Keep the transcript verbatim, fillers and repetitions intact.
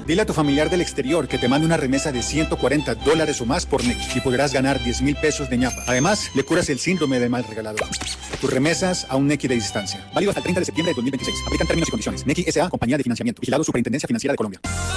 Dile a tu familiar del exterior que te mande una remesa de ciento cuarenta dólares o más por Nequi y podrás ganar diez mil pesos de ñapa. Además, le curas el síndrome de mal regalador. Tus remesas a un Nequi de distancia. Válido hasta el treinta de septiembre de dos mil veintiséis. Aplican términos y condiciones. Nequi S A, compañía de financiamiento. Vigilado Superintendencia Financiera de Colombia.